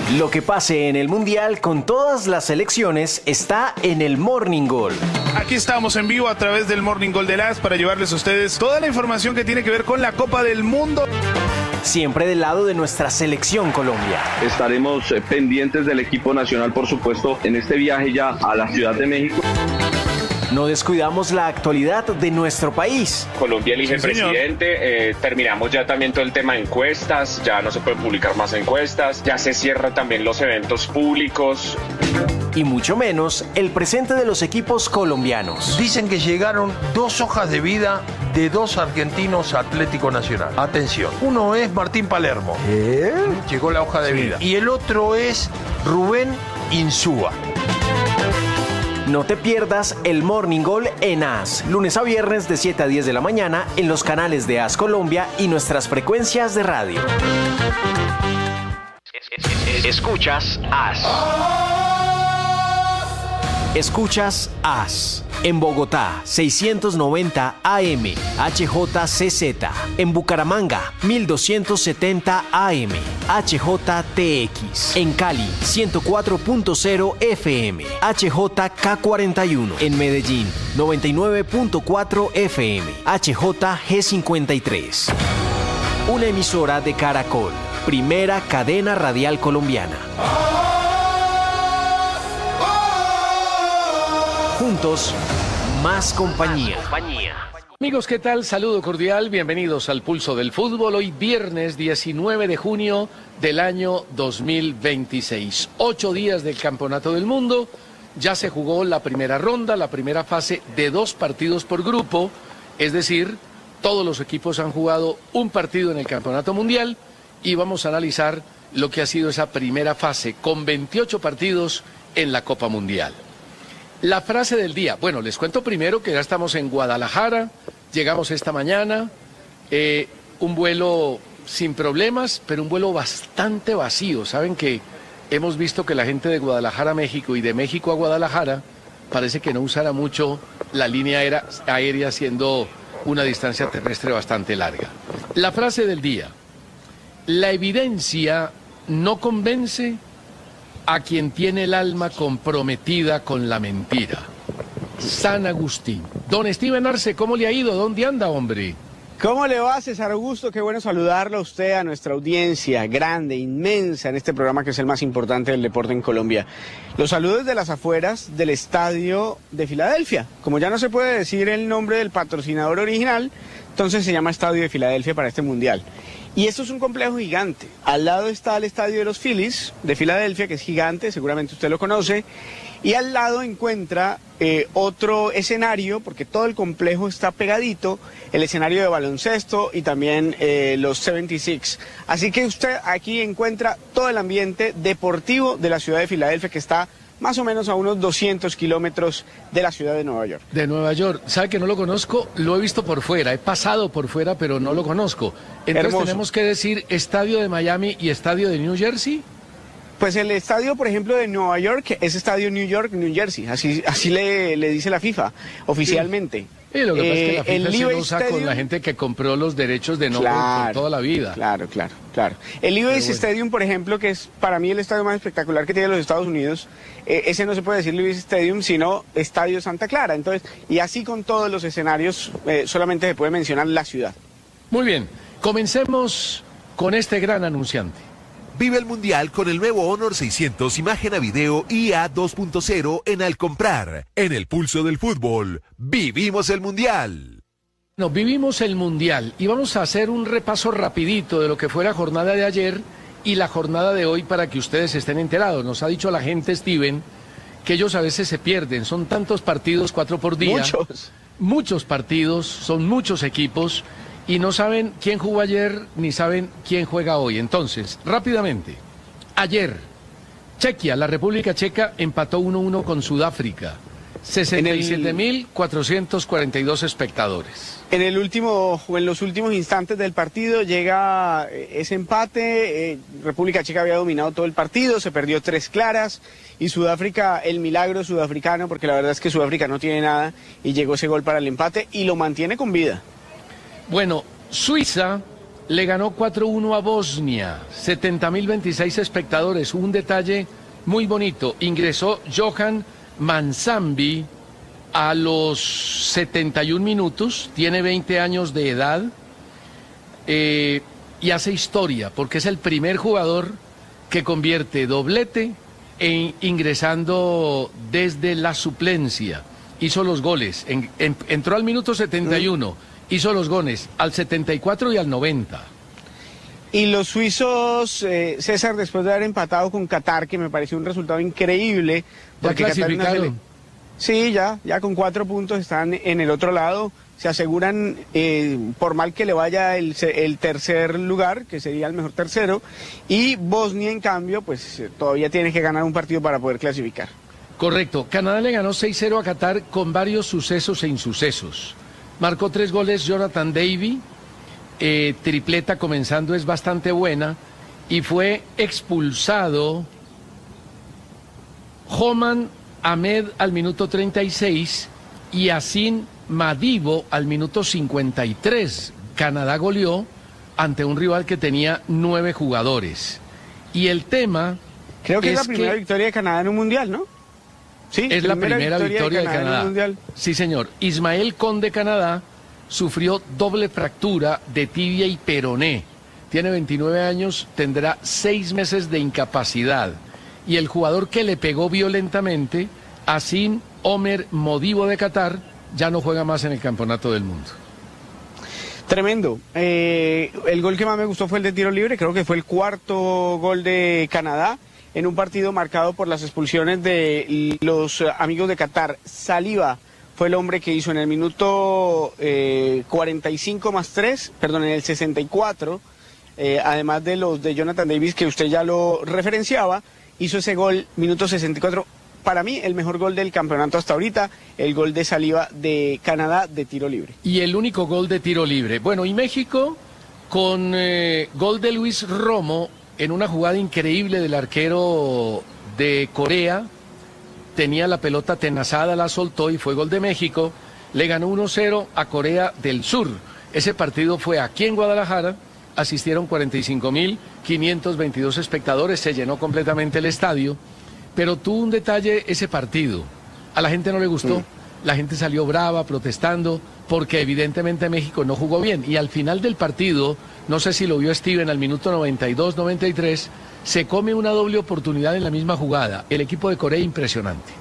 Lo que pase en el Mundial con todas las selecciones está en el Morning Goal. Aquí estamos en vivo a través del Morning Goal de las para llevarles a ustedes toda la información que tiene que ver con la Copa del Mundo. Siempre del lado de nuestra selección Colombia. Estaremos pendientes del equipo nacional, por supuesto, en este viaje ya a la Ciudad de México. No descuidamos la actualidad de nuestro país. Colombia elige presidente, terminamos ya también todo el tema de encuestas, ya no se pueden publicar más encuestas, ya se cierran también los eventos públicos. Y mucho menos el presente de los equipos colombianos. Dicen que llegaron 2 hojas de vida de 2 argentinos a Atlético Nacional. Atención, uno es Martín Palermo, llegó la hoja de vida, y el otro es Rubén Insúa. No te pierdas el Morning Goal en AS, lunes a viernes de 7 a 10 de la mañana en los canales de AS Colombia y nuestras frecuencias de radio. Escuchas AS. Escuchas AS. En Bogotá, 690 AM, HJCZ. En Bucaramanga, 1270 AM, HJTX. En Cali, 104.0 FM, HJK41. En Medellín, 99.4 FM, HJG53. Una emisora de Caracol, primera cadena radial colombiana. Juntos, más compañía. Amigos, ¿qué tal? Saludo cordial, bienvenidos al Pulso del Fútbol. Hoy viernes 19 de junio del año 2026. 8 días del Campeonato del Mundo. Ya se jugó la primera ronda, la primera fase de 2 partidos por grupo. Es decir, todos los equipos han jugado un partido en el Campeonato Mundial. Y vamos a analizar lo que ha sido esa primera fase con 28 partidos en la Copa Mundial. La frase del día. Bueno, les cuento primero que ya estamos en Guadalajara, llegamos esta mañana, un vuelo sin problemas, pero un vuelo bastante vacío. Saben que hemos visto que la gente de Guadalajara a México y de México a Guadalajara parece que no usara mucho la línea aérea, siendo una distancia terrestre bastante larga. La frase del día. La evidencia no convence a quien tiene el alma comprometida con la mentira. San Agustín. Don Steven Arce, ¿cómo le ha ido? ¿Dónde anda, hombre? ¿Cómo le va, César Augusto? Qué bueno saludarlo a usted, a nuestra audiencia grande, inmensa en este programa que es el más importante del deporte en Colombia. Los saludos de las afueras del estadio de Filadelfia. Como ya no se puede decir el nombre del patrocinador original, entonces se llama Estadio de Filadelfia para este mundial. Y esto es un complejo gigante. Al lado está el estadio de los Phillies de Filadelfia, que es gigante, seguramente usted lo conoce. Y al lado encuentra otro escenario, porque todo el complejo está pegadito, el escenario de baloncesto y también los 76. Así que usted aquí encuentra todo el ambiente deportivo de la ciudad de Filadelfia, que está más o menos a unos 200 kilómetros de la ciudad de Nueva York. De Nueva York. ¿Sabe que no lo conozco? Lo he visto por fuera, he pasado por fuera, pero no lo conozco. Entonces hermoso. ¿Tenemos que decir estadio de Miami y estadio de New Jersey? Pues el estadio, por ejemplo, de Nueva York es estadio New York, New Jersey. Así le dice la FIFA oficialmente. Sí. Lo que pasa es que la FIFA se usa Stadium con la gente que compró los derechos de nombre por toda la vida. Claro. El Levi's Stadium, por ejemplo, que es para mí el estadio más espectacular que tiene los Estados Unidos, ese no se puede decir Levi's Stadium, sino Estadio Santa Clara. Entonces, y así con todos los escenarios, solamente se puede mencionar la ciudad. Muy bien, comencemos con este gran anunciante. Vive el Mundial con el nuevo Honor 600 imagen a video IA 2.0 en Al Comprar. En el Pulso del Fútbol, vivimos el Mundial. No, vivimos el Mundial y vamos a hacer un repaso rapidito de lo que fue la jornada de ayer y la jornada de hoy para que ustedes estén enterados. Nos ha dicho la gente, Steven, que ellos a veces se pierden. Son tantos partidos, 4 por día. Muchos partidos, son muchos equipos. Y no saben quién jugó ayer, ni saben quién juega hoy. Entonces, rápidamente, ayer, Chequia, la República Checa, empató 1-1 con Sudáfrica. 67.442 espectadores. En los últimos instantes del partido llega ese empate. República Checa había dominado todo el partido, se perdió 3 claras. Y Sudáfrica, el milagro sudafricano, porque la verdad es que Sudáfrica no tiene nada, y llegó ese gol para el empate y lo mantiene con vida. Bueno, Suiza le ganó 4-1 a Bosnia, 70.026 espectadores. Un detalle muy bonito, ingresó Johan Mansambi a los 71 minutos, tiene 20 años de edad y hace historia porque es el primer jugador que convierte doblete ingresando desde la suplencia. Hizo los goles, entró al minuto 71, hizo los goles al 74 y al 90. Y los suizos, César, después de haber empatado con Qatar, que me pareció un resultado increíble. Porque ¿ya clasificaron? Sí, ya con 4 puntos están en el otro lado. Se aseguran, por mal que le vaya el tercer lugar, que sería el mejor tercero. Y Bosnia, en cambio, pues todavía tiene que ganar un partido para poder clasificar. Correcto. Canadá le ganó 6-0 a Qatar con varios sucesos e insucesos. Marcó 3 goles Jonathan David. Tripleta comenzando es bastante buena. Y fue expulsado Homan Ahmed al minuto 36 y Yacine Madibo al minuto 53. Canadá goleó ante un rival que tenía 9 jugadores. Y el tema... Creo que es la primera victoria de Canadá en un mundial, ¿no? Sí, es la primera victoria de Canadá. En un mundial. Sí, señor. Ismael Con de Canadá sufrió doble fractura de tibia y peroné. Tiene 29 años, tendrá 6 meses de incapacidad. Y el jugador que le pegó violentamente, Yacine Omer Modibo de Qatar, ya no juega más en el Campeonato del Mundo. Tremendo. El gol que más me gustó fue el de tiro libre, creo que fue el 4º gol de Canadá en un partido marcado por las expulsiones de los amigos de Qatar. Saliba fue el hombre que hizo en el minuto 45 más 3, perdón, en el 64, además de los de Jonathan David, que usted ya lo referenciaba, hizo ese gol, minuto 64. Para mí, el mejor gol del campeonato hasta ahorita, el gol de Saliba de Canadá de tiro libre. Y el único gol de tiro libre. Bueno, y México con gol de Luis Romo en una jugada increíble del arquero de Corea. Tenía la pelota tenazada, la soltó y fue gol de México. Le ganó 1-0 a Corea del Sur. Ese partido fue aquí en Guadalajara. Asistieron 45.522 espectadores. Se llenó completamente el estadio. Pero tuvo un detalle ese partido. A la gente no le gustó. La gente salió brava, protestando, porque evidentemente México no jugó bien. Y al final del partido, no sé si lo vio Steven, al minuto 92-93, se come una doble oportunidad en la misma jugada. El equipo de Corea, impresionante.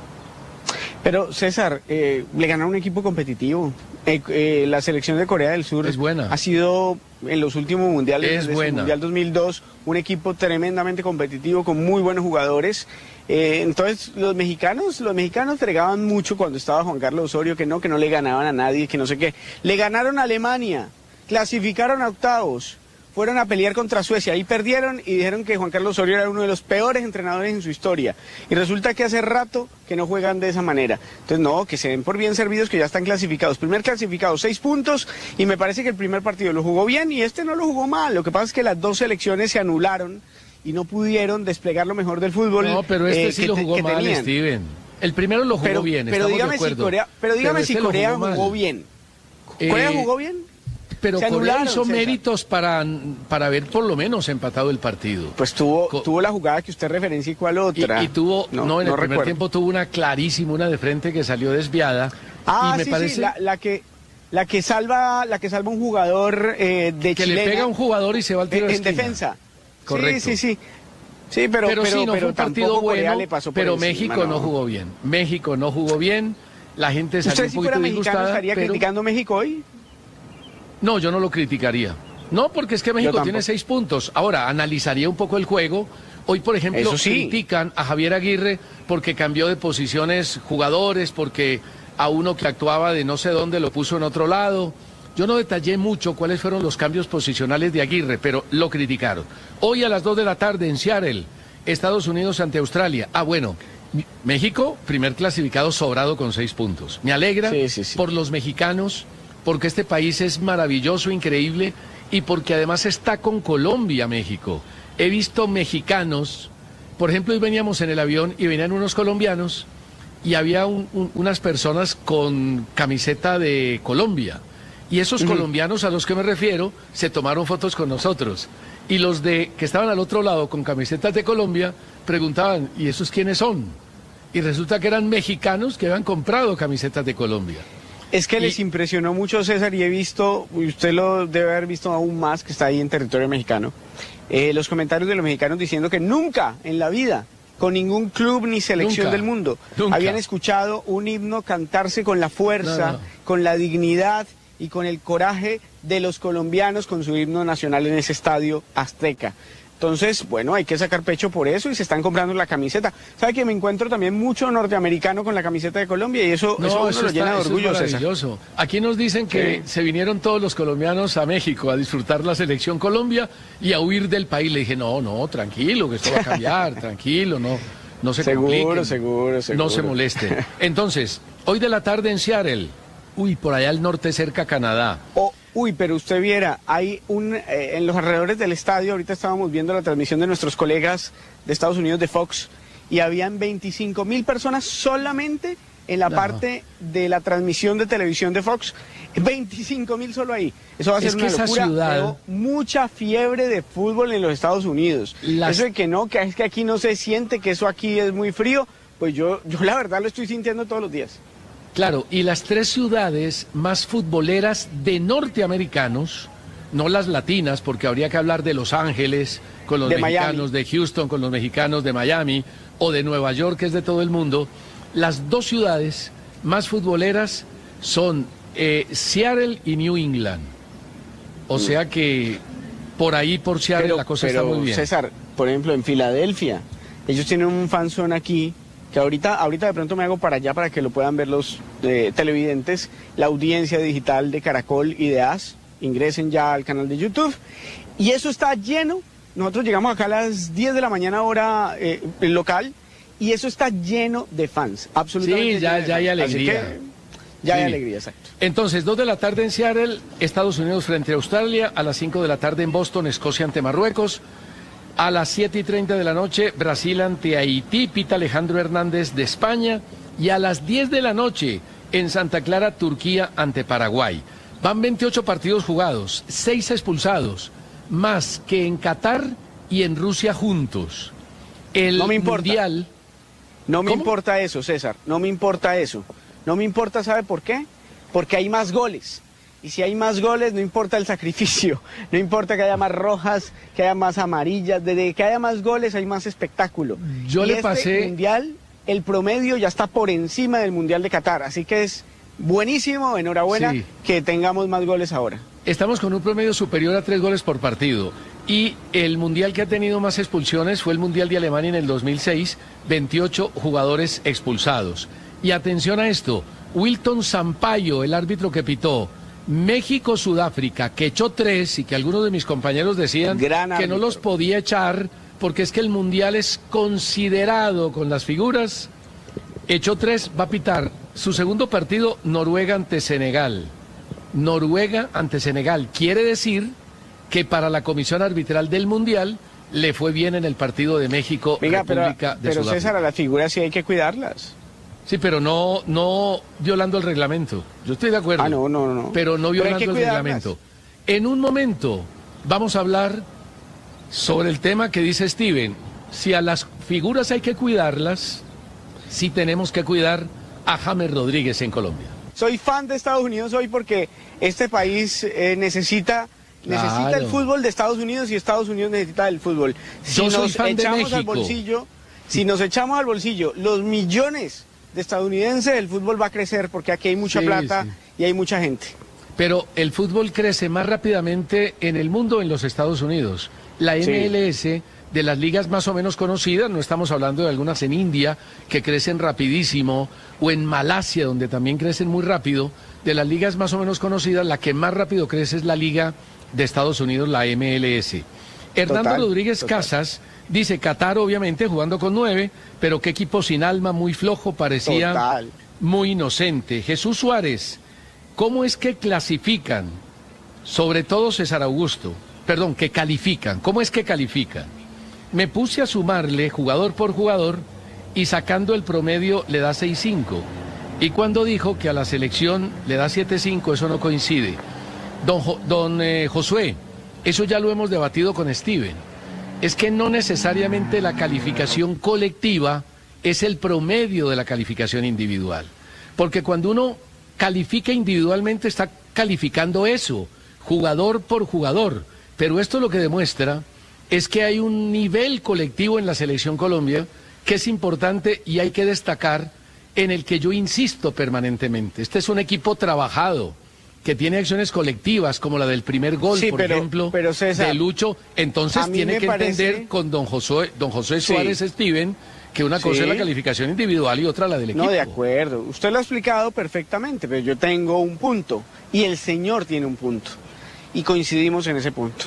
Pero César, le ganaron un equipo competitivo. La selección de Corea del Sur es buena. Ha sido en los últimos mundiales, desde el Mundial 2002, un equipo tremendamente competitivo con muy buenos jugadores. Entonces los mexicanos fregaban mucho cuando estaba Juan Carlos Osorio, que no le ganaban a nadie, que no sé qué. Le ganaron a Alemania, clasificaron a octavos, fueron a pelear contra Suecia y perdieron y dijeron que Juan Carlos Osorio era uno de los peores entrenadores en su historia. Y resulta que hace rato que no juegan de esa manera. Entonces no, que se den por bien servidos, que ya están clasificados. Primer clasificado, 6 puntos, y me parece que el primer partido lo jugó bien y este no lo jugó mal. Lo que pasa es que las 2 selecciones se anularon y no pudieron desplegar lo mejor del fútbol. No, pero este sí lo jugó mal, tenían. Steven. El primero lo jugó bien, pero estamos de acuerdo. Dígame si Corea jugó bien. ¿Corea jugó bien? Pero Corea hizo méritos para haber por lo menos empatado el partido. Pues tuvo la jugada que usted referencia y cuál otra. Y tuvo, en el primer tiempo tuvo una clarísima, una de frente que salió desviada. Ah, y me parece... sí, la que salva un jugador de que chilena, le pega a un jugador y se va al tiro de en defensa. Correcto. Sí, pero sí, no fue un partido bueno, le pasó por pero encima, México no jugó bien. México no jugó bien, la gente salió un poquito disgustada. ¿Usted si fuera mexicano estaría criticando México hoy? No, yo no lo criticaría. No, porque es que México tiene 6 puntos. Ahora, analizaría un poco el juego. Hoy, por ejemplo, critican a Javier Aguirre porque cambió de posiciones jugadores, porque a uno que actuaba de no sé dónde lo puso en otro lado. Yo no detallé mucho cuáles fueron los cambios posicionales de Aguirre, pero lo criticaron. Hoy a las 2 de la tarde en Seattle, Estados Unidos ante Australia. Bueno, México, primer clasificado sobrado con 6 puntos. Me alegra por los mexicanos, porque este país es maravilloso, increíble, y porque además está con Colombia, México. He visto mexicanos, por ejemplo, hoy veníamos en el avión y venían unos colombianos y había unas personas con camiseta de Colombia. Y esos colombianos a los que me refiero se tomaron fotos con nosotros. Y los que estaban al otro lado con camisetas de Colombia preguntaban, ¿y esos quiénes son? Y resulta que eran mexicanos que habían comprado camisetas de Colombia. Es que les impresionó mucho, César, y he visto, y usted lo debe haber visto aún más, que está ahí en territorio mexicano, los comentarios de los mexicanos diciendo que nunca en la vida, con ningún club ni selección del mundo, habían escuchado un himno cantarse con la fuerza, con la dignidad y con el coraje de los colombianos con su himno nacional en ese estadio azteca. Entonces, bueno, hay que sacar pecho por eso y se están comprando la camiseta. ¿Sabe que me encuentro también mucho norteamericano con la camiseta de Colombia y eso uno lo llena de orgullo, es maravilloso. César. Aquí nos dicen que se vinieron todos los colombianos a México a disfrutar la selección Colombia y a huir del país. Le dije, no, tranquilo, que esto va a cambiar, tranquilo, no se compliquen. Seguro. No se moleste. Entonces, hoy de la tarde en Seattle, por allá al norte cerca a Canadá. Pero usted viera, hay en los alrededores del estadio, ahorita estábamos viendo la transmisión de nuestros colegas de Estados Unidos de Fox, y habían 25,000 personas solamente en la parte de la transmisión de televisión de Fox, 25,000 solo ahí. Eso va a ser una locura, pero mucha fiebre de fútbol en los Estados Unidos. Eso de que es que aquí no se siente, que eso aquí es muy frío, pues yo la verdad lo estoy sintiendo todos los días. Claro, y las 3 ciudades más futboleras de norteamericanos, no las latinas, porque habría que hablar de Los Ángeles, con los mexicanos de Houston, con los mexicanos de Miami, o de Nueva York, que es de todo el mundo. Las 2 ciudades más futboleras son Seattle y New England. O sea que por ahí, por Seattle, la cosa está muy bien. César, por ejemplo, en Filadelfia, ellos tienen un fanzone aquí, que ahorita de pronto me hago para allá para que lo puedan ver los televidentes, la audiencia digital de Caracol y de AS, ingresen ya al canal de YouTube, y eso está lleno. Nosotros llegamos acá a las 10 de la mañana hora local, y eso está lleno de fans, absolutamente. Sí, ya hay alegría. Hay alegría, exacto. Entonces, 2 de la tarde en Seattle, Estados Unidos frente a Australia, a las 5 de la tarde en Boston, Escocia ante Marruecos. A las 7:30 de la noche, Brasil ante Haití, pita Alejandro Hernández de España. Y a las 10 de la noche, en Santa Clara, Turquía ante Paraguay. Van 28 partidos jugados, 6 expulsados, más que en Qatar y en Rusia juntos. No me importa. Mundial... No me importa eso, César, no me importa eso. No me importa, ¿sabe por qué? Porque hay más goles. Y si hay más goles, no importa el sacrificio, no importa que haya más rojas, que haya más amarillas, desde que haya más goles hay más espectáculo. Este mundial, el promedio ya está por encima del Mundial de Qatar, así que es buenísimo, enhorabuena que tengamos más goles ahora. Estamos con un promedio superior a 3 goles por partido. Y el mundial que ha tenido más expulsiones fue el Mundial de Alemania en el 2006, 28 jugadores expulsados. Y atención a esto, Wilton Sampaio, el árbitro que pitó México-Sudáfrica, que echó 3 y que algunos de mis compañeros decían que no los podía echar porque es que el mundial es considerado con las figuras. Echó 3, va a pitar su segundo partido, Noruega ante Senegal. Noruega ante Senegal. Quiere decir que para la comisión arbitral del mundial le fue bien en el partido de México, República de Sudáfrica. Pero César, a las figuras sí hay que cuidarlas. Sí, pero no violando el reglamento. Yo estoy de acuerdo. No. Pero no violando el reglamento. En un momento vamos a hablar sobre el tema que dice Steven. Si a las figuras hay que cuidarlas, sí tenemos que cuidar a James Rodríguez en Colombia. Soy fan de Estados Unidos hoy porque este país necesita el fútbol de Estados Unidos y Estados Unidos necesita el fútbol. Si nos echamos al bolsillo los millones de estadounidenses, el fútbol va a crecer porque aquí hay mucha plata y hay mucha gente. Pero el fútbol crece más rápidamente en el mundo en los Estados Unidos. La MLS, de las ligas más o menos conocidas, no estamos hablando de algunas en India que crecen rapidísimo, o en Malasia, donde también crecen muy rápido, de las ligas más o menos conocidas, la que más rápido crece es la liga de Estados Unidos, la MLS. Hernando Rodríguez Casas dice, Qatar obviamente jugando con 9, pero qué equipo sin alma, muy flojo, parecía muy inocente. Jesús Suárez, ¿cómo es que clasifican? Sobre todo César Augusto, que califican. ¿Cómo es que califican? Me puse a sumarle jugador por jugador y sacando el promedio le da 6.5. Y cuando dijo que a la selección le da 7.5, eso no coincide. Josué, eso ya lo hemos debatido con Steven. Es que no necesariamente la calificación colectiva es el promedio de la calificación individual. Porque cuando uno califica individualmente está calificando eso, jugador por jugador. Pero esto lo que demuestra es que hay un nivel colectivo en la Selección Colombia que es importante y hay que destacar, en el que yo insisto permanentemente. Este es un equipo trabajado, que tiene acciones colectivas, como la del primer gol, por ejemplo, César, de Lucho. Entonces tiene que entender con don José Suárez, Steven, que una cosa es la calificación individual y otra la del equipo. No, de acuerdo. Usted lo ha explicado perfectamente, pero yo tengo un punto y el señor tiene un punto. Y coincidimos en ese punto.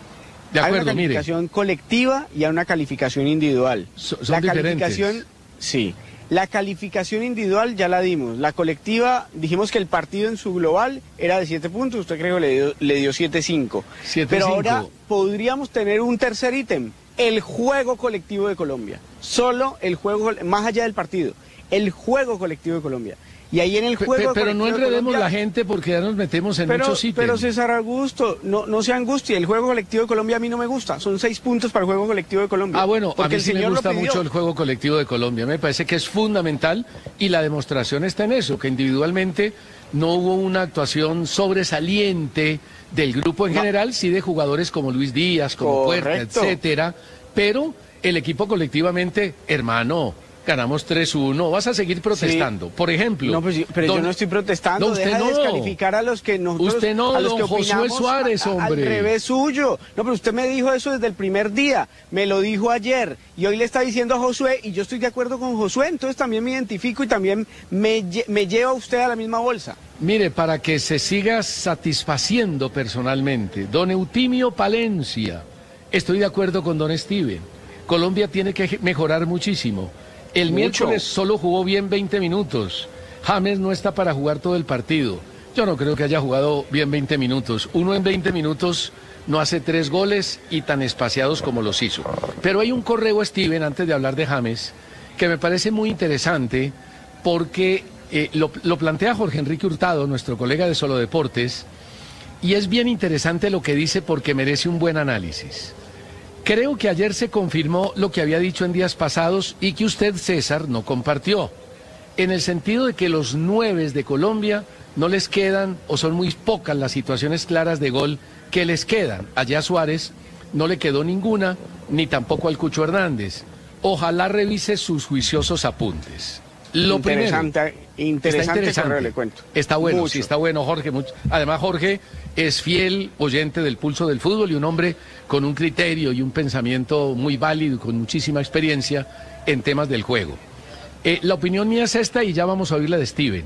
De acuerdo, hay una calificación colectiva y hay una calificación individual. Son la diferentes. Calificación, sí. La calificación individual ya la dimos. La colectiva, dijimos que el partido en su global era de 7 puntos. Usted creo que le dio 7-5. Pero ahora podríamos tener un tercer ítem. El juego colectivo de Colombia. Solo el juego, más allá del partido. El juego colectivo de Colombia. Y ahí en el juego pero no enredemos la gente porque ya nos metemos en muchos ítems. Pero César Augusto, no se angustie. El juego colectivo de Colombia a mí no me gusta. Son 6 puntos para el juego colectivo de Colombia. Ah, bueno, porque a mí sí me gusta mucho el juego colectivo de Colombia. Me parece que es fundamental y la demostración está en eso, que individualmente no hubo una actuación sobresaliente del grupo en general, sí de jugadores como Luis Díaz, como Puerta, etcétera. Pero el equipo colectivamente, hermano, ganamos 3-1, vas a seguir protestando. Sí. Por ejemplo... No, pero yo no estoy protestando, deja de descalificar a los que nosotros... Usted no, a los que Josué Suárez, hombre. Al revés suyo. No, pero usted me dijo eso desde el primer día, me lo dijo ayer, y hoy le está diciendo a Josué, y yo estoy de acuerdo con Josué, entonces también me identifico y también me lleva usted a la misma bolsa. Mire, para que se siga satisfaciendo personalmente, don Eutimio Palencia, estoy de acuerdo con don Steven. Colombia tiene que mejorar muchísimo. El miércoles solo jugó bien 20 minutos. James no está para jugar todo el partido. Yo no creo que haya jugado bien 20 minutos. Uno en 20 minutos no hace 3 goles y tan espaciados como los hizo. Pero hay un correo, Steven, antes de hablar de James, que me parece muy interesante porque lo plantea Jorge Enrique Hurtado, nuestro colega de Solo Deportes, y es bien interesante lo que dice porque merece un buen análisis. Creo que ayer se confirmó lo que había dicho en días pasados y que usted, César, no compartió, en el sentido de que los 9 de Colombia no les quedan o son muy pocas las situaciones claras de gol que les quedan. Allá a Suárez no le quedó ninguna, ni tampoco al Cucho Hernández. Ojalá revise sus juiciosos apuntes. Lo interesante correo, le cuento. Está bueno, mucho. Sí, está bueno, Jorge. Además, Jorge es fiel oyente del Pulso del Fútbol y un hombre con un criterio y un pensamiento muy válido y con muchísima experiencia en temas del juego. La opinión mía es esta y ya vamos a oír la de Steven.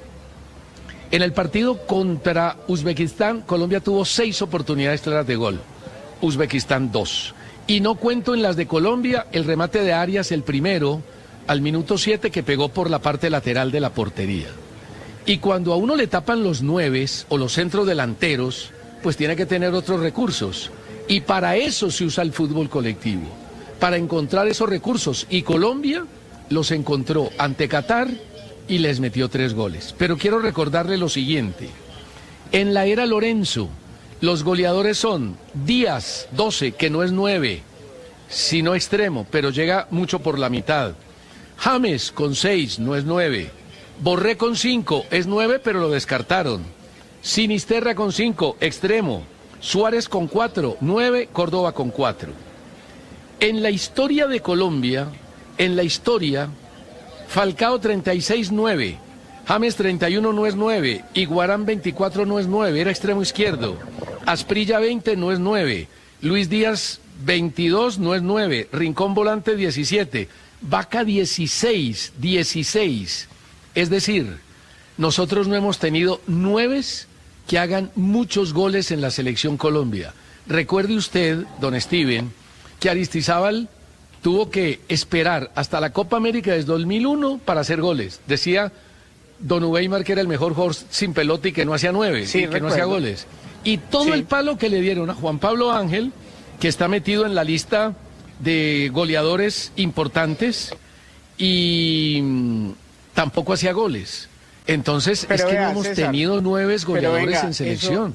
En el partido contra Uzbekistán, Colombia tuvo 6 oportunidades claras de gol. Uzbekistán 2. Y no cuento en las de Colombia el remate de Arias, el primero, al minuto 7, que pegó por la parte lateral de la portería. Y cuando a uno le tapan los 9 o los centros delanteros, pues tiene que tener otros recursos. Y para eso se usa el fútbol colectivo, para encontrar esos recursos. Y Colombia los encontró ante Qatar y les metió 3 goles. Pero quiero recordarle lo siguiente. En la era Lorenzo, los goleadores son Díaz, 12, que no es 9, sino extremo, pero llega mucho por la mitad. James con 6, no es 9. Borré con 5, es 9, pero lo descartaron. Sinisterra con 5, extremo. Suárez con 4, 9, Córdoba con 4. En la historia de Colombia, Falcao 36, 9. James 31 no es 9. Iguarán 24 no es 9, era extremo izquierdo. Asprilla 20 no es 9. Luis Díaz 22 no es 9. Rincón volante 17. Vaca 16. Es decir, nosotros no hemos tenido 9 que hagan muchos goles en la selección Colombia. Recuerde usted, don Steven, que Aristizábal tuvo que esperar hasta la Copa América desde 2001 para hacer goles. Decía don Weimar que era el mejor jugador sin pelota y que no hacía 9, sí, que no hacía goles. Y todo el palo que le dieron a Juan Pablo Ángel, que está metido en la lista de goleadores importantes, y tampoco hacía goles. Entonces, Pero es que vea, no hemos César, tenido 9 goleadores venga, en selección.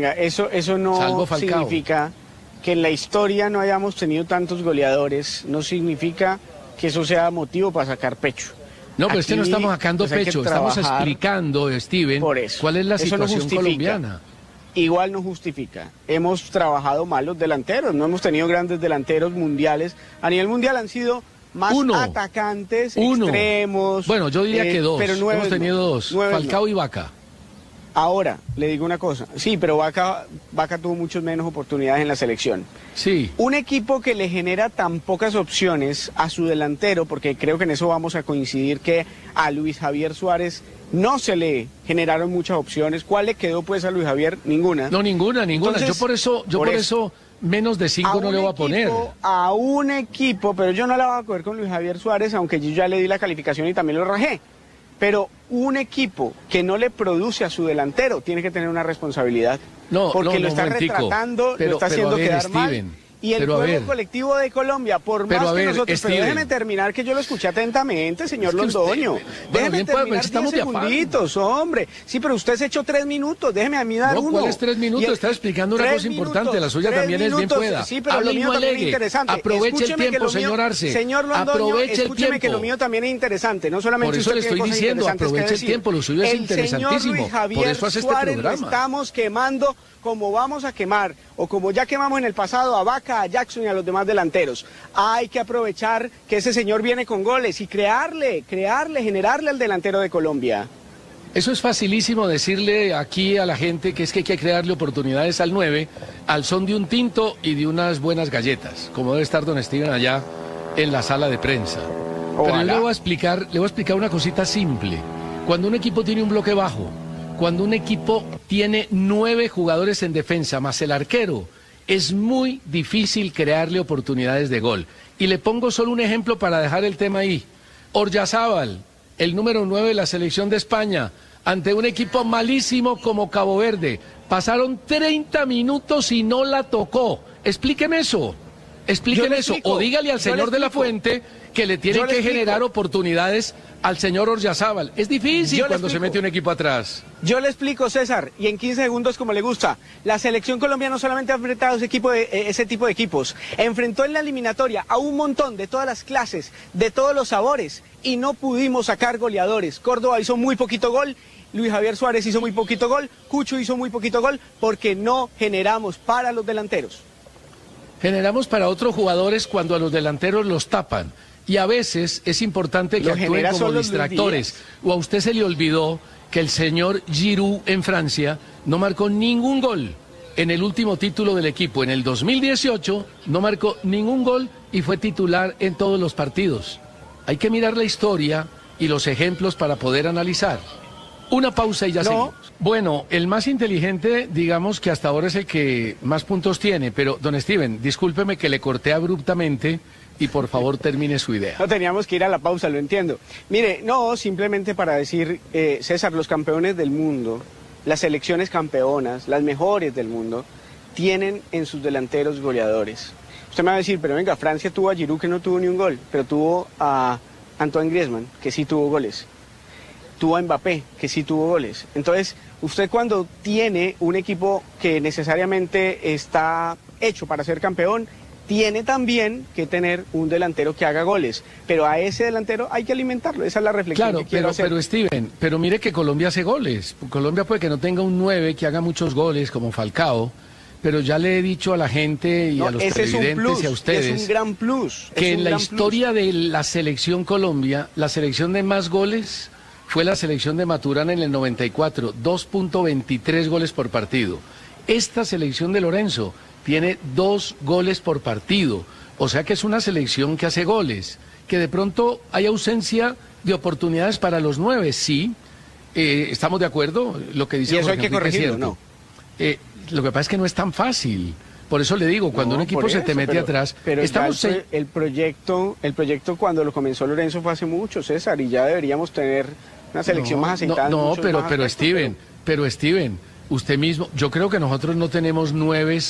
Eso no Salvo Falcao. significa que en la historia no hayamos tenido tantos goleadores, no significa que eso sea motivo para sacar pecho. No, pero es que no Aquí, estamos sacando pues, hay que pecho, estamos trabajar explicando, Steven, por eso. cuál es la Eso no situación justifica. colombiana. Igual no justifica. Hemos trabajado mal los delanteros, no hemos tenido grandes delanteros mundiales. A nivel mundial han sido más atacantes, extremos. Bueno, yo diría que 2. Pero 9 hemos tenido 2, Falcao y Vaca. Ahora, le digo una cosa. Sí, pero Vaca tuvo muchas menos oportunidades en la selección. Sí. Un equipo que le genera tan pocas opciones a su delantero, porque creo que en eso vamos a coincidir, que a Luis Javier Suárez no se le generaron muchas opciones. ¿Cuál le quedó pues a Luis Javier? Ninguna. No, ninguna. Entonces, yo por eso menos de 5 no le voy a poner. A un equipo, pero yo no la voy a coger con Luis Javier Suárez, aunque yo ya le di la calificación y también lo rajé. Pero un equipo que no le produce a su delantero tiene que tener una responsabilidad. Porque lo está retratando, lo está haciendo quedar mal. Y el juego colectivo de Colombia, por más que nosotros... Pero déjeme terminar, que yo lo escuché atentamente, señor Londoño. Déjeme terminar 10 segunditos, hombre. Sí, pero usted se echó 3 minutos, déjeme a mí dar uno. ¿Cuáles 3 minutos? Está explicando una cosa importante, la suya también es bien pueda. Sí, pero lo mío también es interesante. Aproveche el tiempo, señor Arce. Señor Londoño, escúcheme que lo mío también es interesante. No solamente por eso le estoy diciendo, aproveche el tiempo, lo suyo es interesantísimo. El señor Luis Javier Suárez lo estamos quemando como vamos a quemar, o como ya quemamos en el pasado a Vaca, a Jackson y a los demás delanteros. Hay que aprovechar que ese señor viene con goles y generarle al delantero de Colombia. Eso es facilísimo decirle aquí a la gente que es que hay que crearle oportunidades al 9, al son de un tinto y de unas buenas galletas, como debe estar don Steven allá en la sala de prensa. Pero yo le voy a explicar una cosita simple. Cuando un equipo tiene un bloque bajo, cuando un equipo tiene 9 jugadores en defensa más el arquero, es muy difícil crearle oportunidades de gol. Y le pongo solo un ejemplo para dejar el tema ahí. Oryazábal, el número 9 de la selección de España, ante un equipo malísimo como Cabo Verde. Pasaron 30 minutos y no la tocó. Explíqueme eso. Explíqueme eso. O dígale al señor de la Fuente que le tiene que generar oportunidades al señor Oryazábal. Es difícil cuando se mete un equipo atrás. Yo le explico, César, y en 15 segundos como le gusta. La selección colombiana no solamente ha enfrentado ese tipo de equipos, enfrentó en la eliminatoria a un montón de todas las clases, de todos los sabores, y no pudimos sacar goleadores. Córdoba hizo muy poquito gol, Luis Javier Suárez hizo muy poquito gol, Cucho hizo muy poquito gol, porque no generamos para los delanteros. Generamos para otros jugadores cuando a los delanteros los tapan. Y a veces es importante que actúen como distractores. O a usted se le olvidó que el señor Giroud en Francia no marcó ningún gol en el último título del equipo. En el 2018 no marcó ningún gol y fue titular en todos los partidos. Hay que mirar la historia y los ejemplos para poder analizar. Una pausa y ya seguimos. Bueno, el más inteligente, digamos que hasta ahora es el que más puntos tiene, pero don Steven, discúlpeme que le corté abruptamente y por favor termine su idea. No teníamos que ir a la pausa, lo entiendo. Mire, no, simplemente para decir, César, los campeones del mundo, las selecciones campeonas, las mejores del mundo, tienen en sus delanteros goleadores. Usted me va a decir, pero venga, Francia tuvo a Giroud que no tuvo ni un gol, pero tuvo a Antoine Griezmann que sí tuvo goles. Tuvo a Mbappé, que sí tuvo goles. Entonces, usted cuando tiene un equipo que necesariamente está hecho para ser campeón, tiene también que tener un delantero que haga goles. Pero a ese delantero hay que alimentarlo. Esa es la reflexión que quiero hacer. Pero Steven, pero mire que Colombia hace goles. Colombia puede que no tenga un 9 que haga muchos goles como Falcao, pero ya le he dicho a la gente y a los televidentes y a ustedes es un gran plus, que en la historia de la selección Colombia, la selección de más goles fue la selección de Maturana en el 94, 2.23 goles por partido. Esta selección de Lorenzo tiene 2 goles por partido, o sea que es una selección que hace goles, que de pronto hay ausencia de oportunidades para los 9, sí, estamos de acuerdo, lo que dice y eso hay que corregirlo, ¿no? Lo que pasa es que no es tan fácil. Por eso le digo, cuando un equipo se te mete atrás... Pero el proyecto cuando lo comenzó Lorenzo fue hace mucho, César, y ya deberíamos tener una selección más aceitada. Pero Steven, usted mismo, yo creo que nosotros no tenemos 9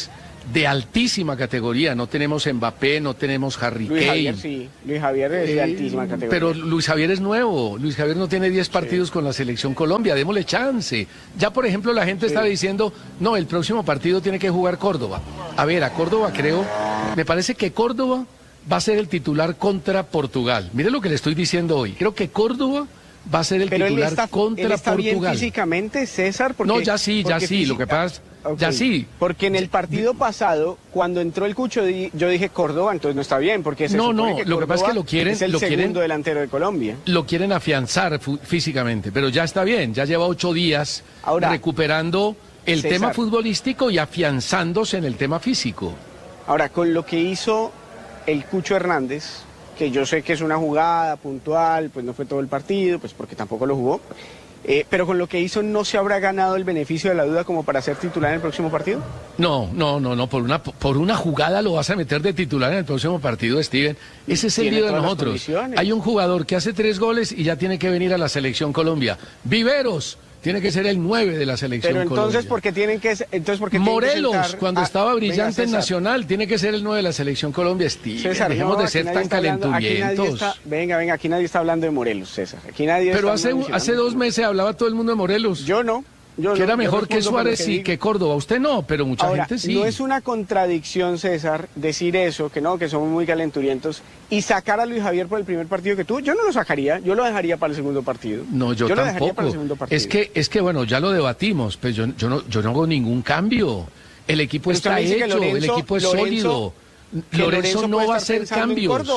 de altísima categoría. No tenemos Mbappé, no tenemos Harry Luis Kane. Javier sí, Luis Javier es de altísima categoría. Pero Luis Javier es nuevo, Luis Javier no tiene 10 partidos con la selección Colombia, démosle chance. Ya, por ejemplo, la gente estaba diciendo, no, el próximo partido tiene que jugar Córdoba. A ver, a Córdoba me parece que Córdoba va a ser el titular contra Portugal. Mire lo que le estoy diciendo hoy, creo que Córdoba va a ser el titular contra él está Portugal. Bien físicamente, César? Porque, no, ya sí, lo que pasa... Ya sí. Porque en el partido pasado, cuando entró el Cucho, yo dije Córdoba, entonces no está bien, porque lo que pasa es que lo quieren... Es el segundo delantero de Colombia. Lo quieren afianzar físicamente, pero ya está bien, ya lleva 8 días recuperando el tema futbolístico y afianzándose en el tema físico. Ahora, con lo que hizo el Cucho Hernández, que yo sé que es una jugada puntual, pues no fue todo el partido, pues porque tampoco lo jugó, pero con lo que hizo, ¿no se habrá ganado el beneficio de la duda como para ser titular en el próximo partido? No, por una jugada lo vas a meter de titular en el próximo partido, Steven. Ese es el lío de nosotros. Hay un jugador que hace 3 goles y ya tiene que venir a la selección Colombia. Viveros tiene que ser el 9 de la selección Colombia. Pero entonces, ¿por qué tienen que Morelos, cuando estaba brillante en Nacional, tiene que ser el 9 de la selección Colombia, Steven. César, dejemos de ser tan calenturientos. Venga, aquí nadie está hablando de Morelos, César. Aquí nadie Pero hace 2 meses hablaba todo el mundo de Morelos. Yo no. Que era mejor que Suárez y que Córdoba. Usted no, pero mucha gente sí. No es una contradicción, César, decir eso, que no, que somos muy calenturientos, y sacar a Luis Javier por el primer partido que tuvo. Yo no lo sacaría, yo lo dejaría para el segundo partido. No, yo tampoco. Lo dejaría para el segundo partido. Es que bueno, ya lo debatimos, pues yo no hago ningún cambio. El equipo está hecho, el equipo es sólido. Lorenzo no va a hacer cambios.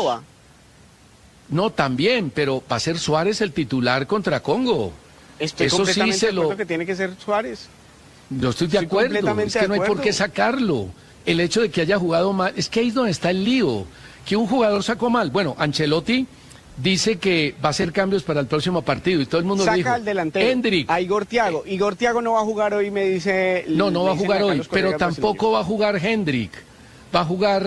No, también, pero va a ser Suárez el titular contra Congo. Estoy completamente de acuerdo que tiene que ser Suárez. Yo estoy de acuerdo, es que no hay por qué sacarlo. El hecho de que haya jugado mal, es que ahí es donde está el lío, que un jugador sacó mal. Bueno, Ancelotti dice que va a hacer cambios para el próximo partido y todo el mundo dijo, al delantero, Hendrik, a Igor Thiago. Igor Thiago no va a jugar hoy, me dice... No va a jugar hoy, pero tampoco va a jugar Hendrik. Va a jugar...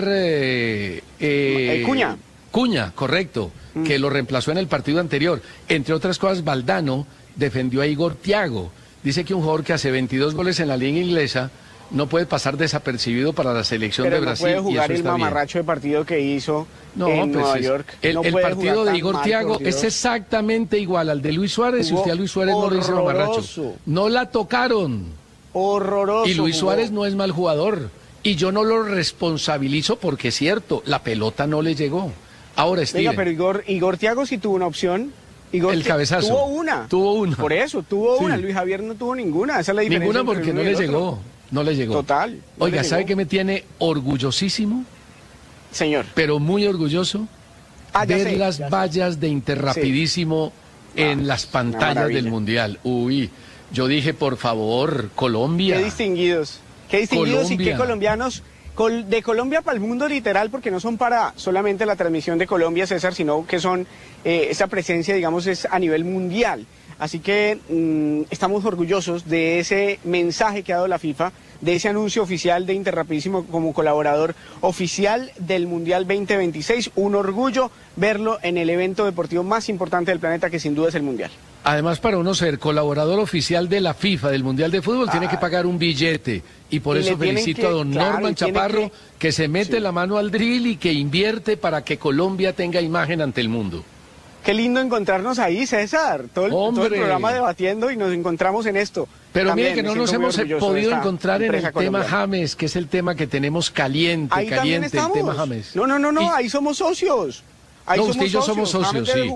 Cuña. Cuña, correcto, que lo reemplazó en el partido anterior. Entre otras cosas, Valdano defendió a Igor Thiago. Dice que un jugador que hace 22 goles en la liga inglesa no puede pasar desapercibido para la selección de Brasil. Pero no puede jugar el mamarracho de partido que hizo en Nueva York. El partido de Igor Thiago es exactamente igual al de Luis Suárez, y usted a Luis Suárez no le dice mamarracho. No la tocaron. Horroroso. Y Luis Suárez no es mal jugador. Y yo no lo responsabilizo porque es cierto, la pelota no le llegó. Ahora, Steven. Venga, pero Igor Thiago sí tuvo una opción. El cabezazo. Tuvo una. Por eso, tuvo una. Luis Javier no tuvo ninguna. Esa es la diferencia. Ninguna porque no le llegó. No le llegó. Total. Oiga, ¿sabe qué me tiene orgullosísimo? Señor. Pero muy orgulloso. Ver las vallas de Interrapidísimo en las pantallas del Mundial. Uy, yo dije, por favor, Colombia. Qué distinguidos. Qué distinguidos Colombia. Y qué colombianos. De Colombia para el mundo literal, porque no son para solamente la transmisión de Colombia, César, sino que son, esa presencia, digamos, es a nivel mundial. Así que estamos orgullosos de ese mensaje que ha dado la FIFA, de ese anuncio oficial de Interrapidísimo como colaborador oficial del Mundial 2026. Un orgullo verlo en el evento deportivo más importante del planeta, que sin duda es el Mundial. Además, para uno ser colaborador oficial de la FIFA, del Mundial de Fútbol, tiene que pagar un billete. Y por eso felicito a don Norman Chaparro, que se mete la mano al drill y que invierte para que Colombia tenga imagen ante el mundo. Qué lindo encontrarnos ahí, César. Todo el programa debatiendo y nos encontramos en esto. Pero también, mire que no nos hemos podido encontrar en el tema James, que es el tema que tenemos caliente, ahí caliente, el tema James. No, ahí somos socios. Ahí usted y yo somos socios, sí.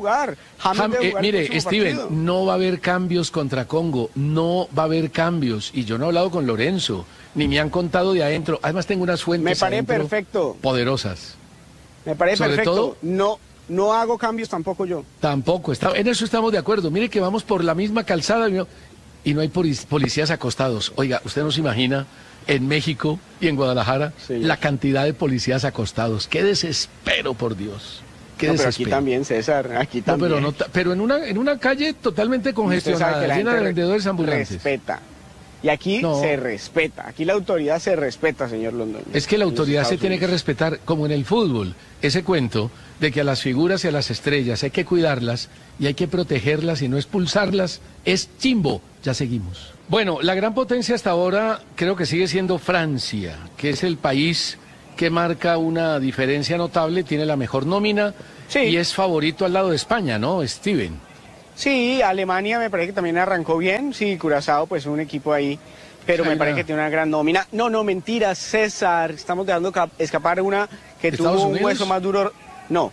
Mire, Steven, partido. No va a haber cambios contra Congo, no va a haber cambios. Y yo no he hablado con Lorenzo, ni me han contado de adentro. Además tengo unas fuentes poderosas. Me parece perfecto. No hago cambios tampoco yo. Tampoco, en eso estamos de acuerdo. Mire que vamos por la misma calzada y no hay policías acostados. Oiga, usted no se imagina en México y en Guadalajara la cantidad de policías acostados. Qué desespero, por Dios. Pero aquí también, César, aquí también. Pero en una calle totalmente congestionada, llena de vendedores ambulantes. Y aquí se respeta, aquí la autoridad se respeta, señor Londoño. Es que la autoridad se tiene que respetar, como en el fútbol, ese cuento de que a las figuras y a las estrellas hay que cuidarlas y hay que protegerlas y no expulsarlas, es chimbo. Ya seguimos. Bueno, la gran potencia hasta ahora creo que sigue siendo Francia, que es el país que marca una diferencia notable, tiene la mejor nómina y es favorito al lado de España, ¿no, Steven? Sí, Alemania me parece que también arrancó bien, sí, Curazao pues un equipo ahí, pero me parece que tiene una gran nómina. No, mentira, César, estamos dejando escapar una que tuvo un hueso más duro. No,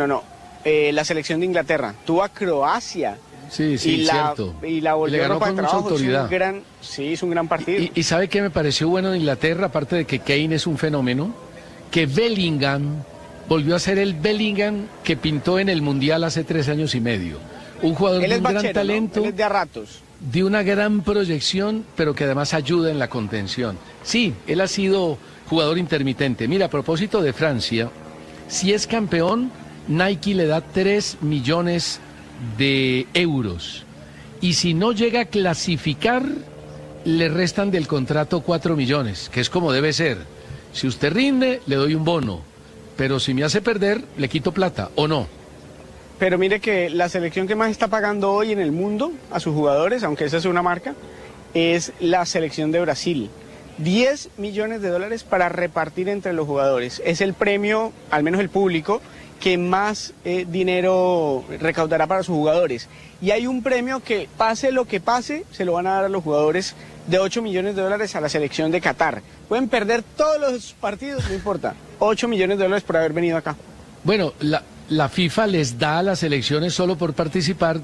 la selección de Inglaterra, tuvo a Croacia. Sí, cierto. Y la volvió le ganó con mucha autoridad. Es un gran partido. ¿Y sabe qué me pareció bueno de Inglaterra, aparte de que Kane es un fenómeno? Que Bellingham volvió a ser el Bellingham que pintó en el Mundial hace 3 años y medio. Un jugador de un gran talento, ¿no? Él es de a ratos. De una gran proyección, pero que además ayuda en la contención. Sí, él ha sido jugador intermitente. Mira, a propósito de Francia, si es campeón, Nike le da 3 millones de euros. Y si no llega a clasificar, le restan del contrato 4 millones, que es como debe ser. Si usted rinde, le doy un bono. Pero si me hace perder, le quito plata, ¿o no? Pero mire que la selección que más está pagando hoy en el mundo a sus jugadores, aunque esa es una marca, es la selección de Brasil. 10 millones de dólares para repartir entre los jugadores. Es el premio, al menos el público, que más dinero recaudará para sus jugadores. Y hay un premio que, pase lo que pase, se lo van a dar a los jugadores de 8 millones de dólares a la selección de Qatar. Pueden perder todos los partidos, no importa. 8 millones de dólares por haber venido acá. Bueno, la FIFA les da a las selecciones solo por participar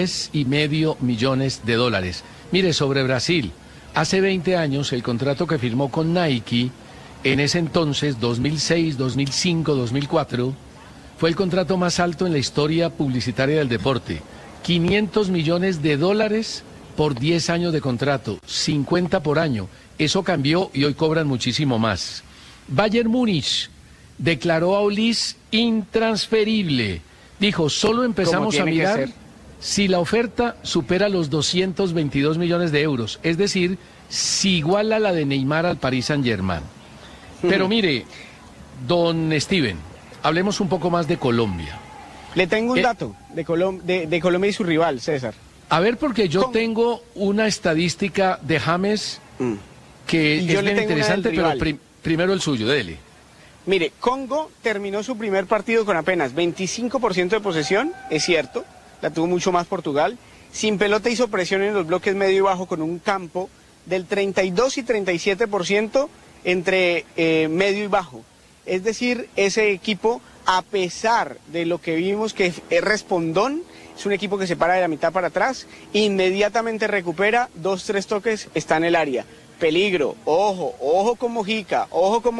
10,5 millones de dólares. Mire, sobre Brasil, hace 20 años el contrato que firmó con Nike, en ese entonces, 2006, 2005, 2004, fue el contrato más alto en la historia publicitaria del deporte. 500 millones de dólares por 10 años de contrato, 50 por año. Eso cambió y hoy cobran muchísimo más. Bayern Múnich declaró a Ulis intransferible. Dijo, solo empezamos a mirar si la oferta supera los 222 millones de euros. Es decir, si iguala la de Neymar al Paris Saint-Germain. Pero mire, don Steven, hablemos un poco más de Colombia. Le tengo un dato de Colombia y su rival, César. A ver, porque yo tengo una estadística de James que es bien interesante, pero primero el suyo, dele. Mire, Congo terminó su primer partido con apenas 25% de posesión, es cierto, la tuvo mucho más Portugal. Sin pelota hizo presión en los bloques medio y bajo con un campo del 32 y 37% entre medio y bajo. Es decir, ese equipo, a pesar de lo que vimos que es respondón, es un equipo que se para de la mitad para atrás, inmediatamente recupera, 2-3 toques, está en el área. Peligro, ojo con Mojica,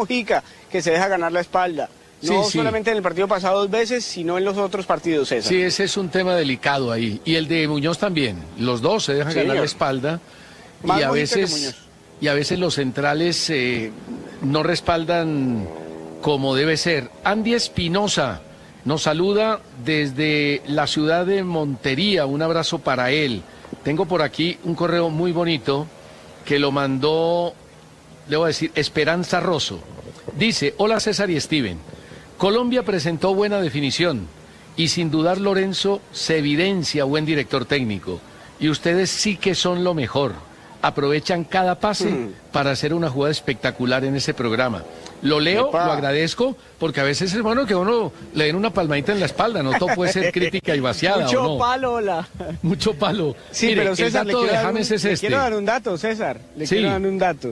que se deja ganar la espalda. No solamente en el partido pasado 2 veces, sino en los otros partidos, César. Sí, ese es un tema delicado ahí. Y el de Muñoz también. Los dos se dejan ganar la espalda. Más y a Mojica veces los centrales no respaldan como debe ser. Andy Espinosa nos saluda desde la ciudad de Montería. Un abrazo para él. Tengo por aquí un correo muy bonito que lo mandó, le voy a decir, Esperanza Rosso. Dice, hola César y Steven, Colombia presentó buena definición y sin dudar Lorenzo se evidencia buen director técnico y ustedes sí que son lo mejor, aprovechan cada pase para hacer una jugada espectacular en ese programa. Lo leo, lo agradezco, porque a veces es bueno que uno le den una palmadita en la espalda, no todo puede ser crítica y vaciada. Mucho palo, hola. Mucho palo. Sí, mire, pero César, el dato de James es este. Le quiero dar un dato, César, quiero dar un dato.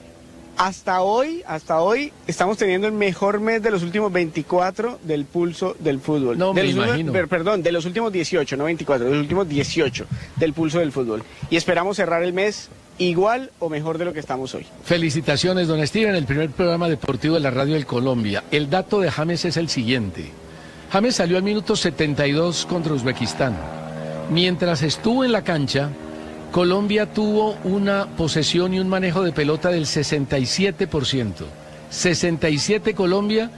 Hasta hoy, estamos teniendo el mejor mes de los últimos 24 del pulso del fútbol. No, me imagino. Perdón, de los últimos 18, no 24, de los últimos 18 del pulso del fútbol. Y esperamos cerrar el mes igual o mejor de lo que estamos hoy. Felicitaciones, don Steven, el primer programa deportivo de la radio del Colombia. El dato de James es el siguiente. James salió al minuto 72 contra Uzbekistán. Mientras estuvo en la cancha, Colombia tuvo una posesión y un manejo de pelota del 67%. 67 Colombia,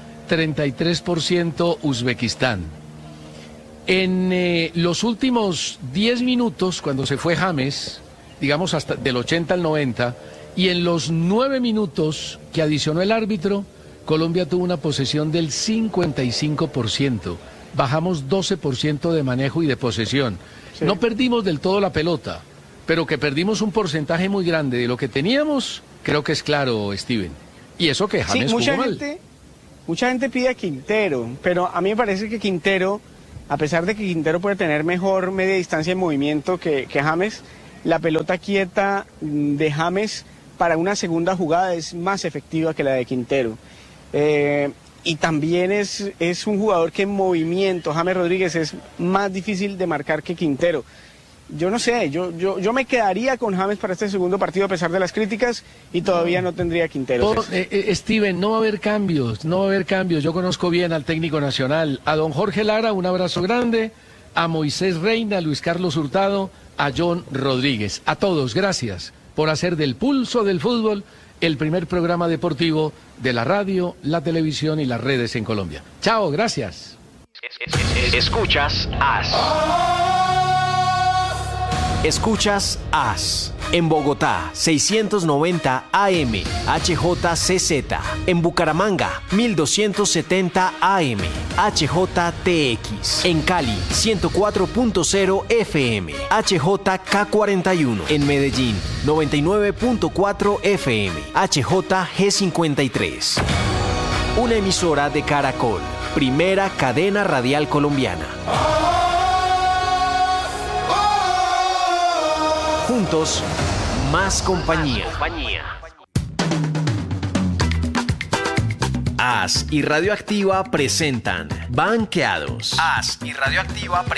33% Uzbekistán. En los últimos 10 minutos, cuando se fue James, digamos hasta del 80 al 90, y en los 9 minutos que adicionó el árbitro, Colombia tuvo una posesión del 55%. Bajamos 12% de manejo y de posesión. Sí. No perdimos del todo la pelota, pero que perdimos un porcentaje muy grande de lo que teníamos, creo que es claro, Steven. Y eso que James jugó mal. Mucha gente pide a Quintero, pero a mí me parece que Quintero, a pesar de que Quintero puede tener mejor media distancia en movimiento que James, la pelota quieta de James para una segunda jugada es más efectiva que la de Quintero. Y también es un jugador que en movimiento, James Rodríguez, es más difícil de marcar que Quintero. Yo no sé, yo me quedaría con James para este segundo partido a pesar de las críticas y todavía no tendría Quintero. Steven, no va a haber cambios. Yo conozco bien al técnico nacional, a don Jorge Lara, un abrazo grande, a Moisés Reina, a Luis Carlos Hurtado, a John Rodríguez. A todos, gracias por hacer del Pulso del Fútbol el primer programa deportivo de la radio, la televisión y las redes en Colombia. Chao, gracias. Escuchas AS. Escuchas AS. En Bogotá, 690 AM, HJCZ. En Bucaramanga, 1270 AM, HJTX. En Cali, 104.0 FM, HJK41. En Medellín, 99.4 FM, HJG53. Una emisora de Caracol, primera cadena radial colombiana. Juntos, más compañía. AS y Radioactiva presentan Banqueados. AS y Radioactiva presentan